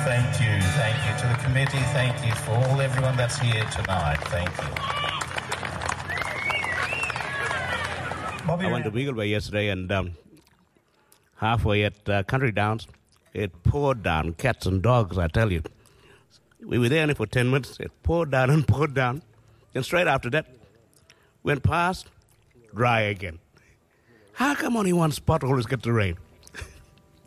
Thank you. To the committee, thank you. For everyone that's here tonight, thank you. I went to Beagle Bay yesterday, and halfway at Country Downs, it poured down, cats and dogs, I tell you. We were there only for 10 minutes. It poured down and poured down. And straight after that, went past, dry again. How come only one spot always gets the rain?